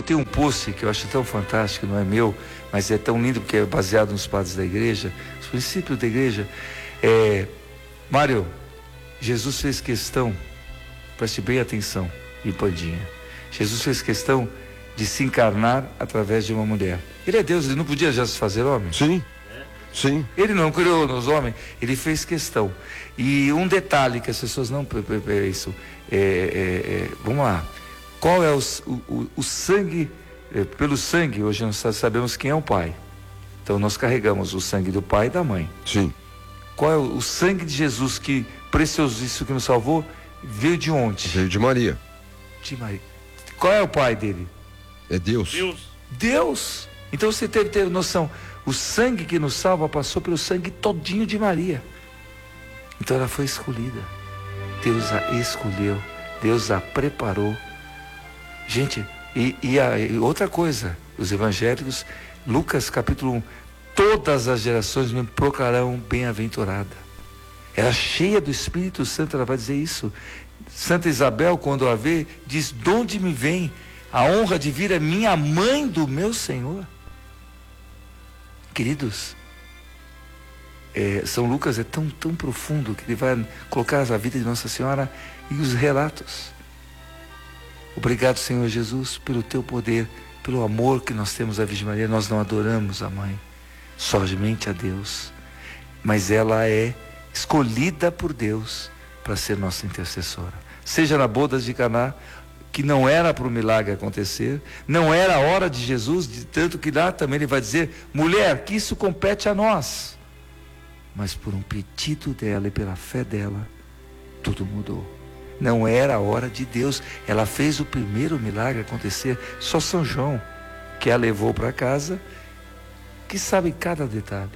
tenho um post que eu acho tão fantástico, não é meu, mas é tão lindo porque é baseado nos padres da igreja, os princípios da igreja. Mário, Jesus fez questão, preste bem atenção, e Pandinha, Jesus fez questão de se encarnar através de uma mulher. Ele é Deus, ele não podia já se fazer homem? Sim, sim. Ele não criou nos homens, ele fez questão. E um detalhe que as pessoas não... vamos lá. Qual é o sangue? Pelo sangue, hoje nós sabemos quem é o pai. Então nós carregamos o sangue do pai e da mãe. Sim. Qual é o sangue de Jesus, que preciosíssimo, que nos salvou, veio de onde? Veio de Maria. De Maria. Qual é o pai dele? É Deus. Deus. Então você teve noção, o sangue que nos salva passou pelo sangue todinho de Maria. Então ela foi escolhida. Deus a escolheu, Deus a preparou. Gente, e outra coisa, os evangélicos, Lucas capítulo 1, todas as gerações me proclararão bem-aventurada. Ela cheia do Espírito Santo, ela vai dizer isso. Santa Isabel, quando a vê, diz: de onde me vem a honra de vir a minha mãe do meu Senhor? Queridos, São Lucas é tão profundo que ele vai colocar a vida de Nossa Senhora e os relatos. Obrigado, Senhor Jesus, pelo teu poder, pelo amor que nós temos à Virgem Maria. Nós não adoramos a mãe, somente a Deus, mas ela é escolhida por Deus para ser nossa intercessora. Seja na bodas de Caná, que não era para o milagre acontecer, não era a hora de Jesus, de tanto que lá também ele vai dizer: mulher, que isso compete a nós. Mas por um pedido dela e pela fé dela, tudo mudou. Não era a hora de Deus. Ela fez o primeiro milagre acontecer. Só São João, que a levou para casa, que sabe cada detalhe.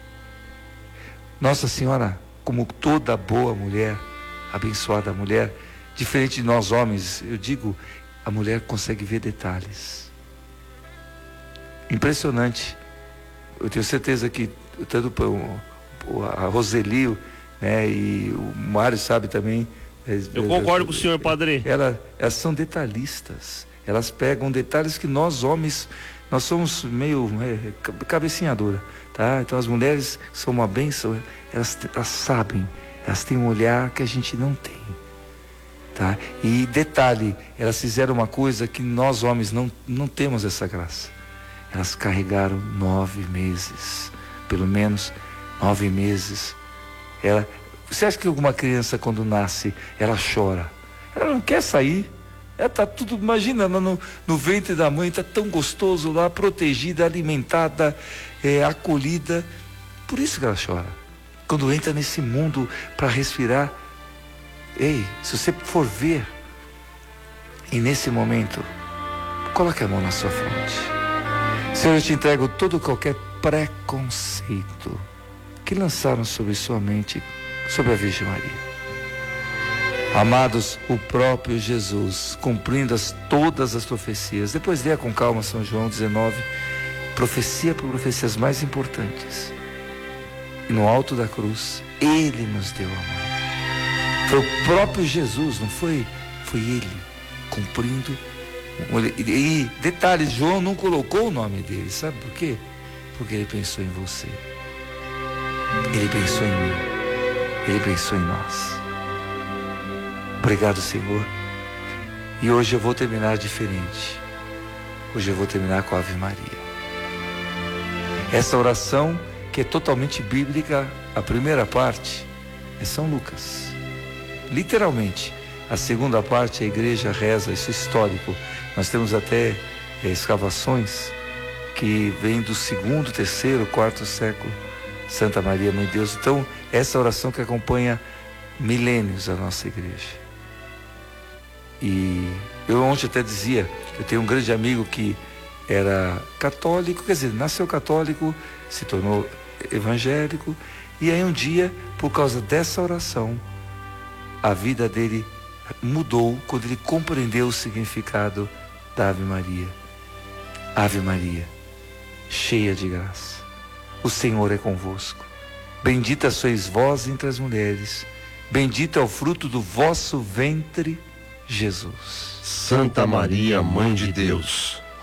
Nossa Senhora, como toda boa mulher, abençoada mulher, diferente de nós homens, eu digo, a mulher consegue ver detalhes. Impressionante. Eu tenho certeza que tanto a Roseli, né, e o Mário sabe também. Eu concordo com o senhor, padre. Elas são detalhistas. Elas pegam detalhes que nós homens, nós somos meio cabecinha dura, tá? Então as mulheres são uma bênção, elas sabem, elas têm um olhar que a gente não tem, tá? E detalhe, elas fizeram uma coisa que nós homens não temos essa graça. Elas carregaram 9 meses, pelo menos 9 meses. Você acha que alguma criança, quando nasce, ela chora? Ela não quer sair. Ela está tudo, imagina, no ventre da mãe, está tão gostoso lá, protegida, alimentada, acolhida. Por isso que ela chora. Quando entra nesse mundo para respirar. Ei, se você for ver, e nesse momento, coloque a mão na sua fronte. Senhor, eu te entrego todo qualquer preconceito que lançaram sobre sua mente, sobre a Virgem Maria. Amados, o próprio Jesus, cumprindo todas as profecias. Depois leia com calma São João 19, profecia por profecia, as mais importantes. E no alto da cruz, Ele nos deu a mão. Foi o próprio Jesus, não foi? Foi Ele, cumprindo. E detalhe, João não colocou o nome dele, sabe por quê? Porque ele pensou em você. Ele pensou em mim. Ele pensou em nós. Obrigado, Senhor. E hoje eu vou terminar diferente. Hoje eu vou terminar com a Ave Maria. Essa oração, que é totalmente bíblica, a primeira parte é São Lucas. Literalmente. A segunda parte, a igreja reza, isso é histórico. Nós temos até escavações que vêm do 2º, 3º, 4º século. Santa Maria, Mãe de Deus. Então, essa oração que acompanha milênios a nossa igreja. E eu ontem até dizia, eu tenho um grande amigo que era católico, quer dizer, nasceu católico, se tornou evangélico, e aí um dia, por causa dessa oração, a vida dele mudou quando ele compreendeu o significado da Ave Maria. Ave Maria, cheia de graça, o Senhor é convosco. Bendita sois vós entre as mulheres, bendito é o fruto do vosso ventre, Jesus. Santa Maria, Mãe de Deus,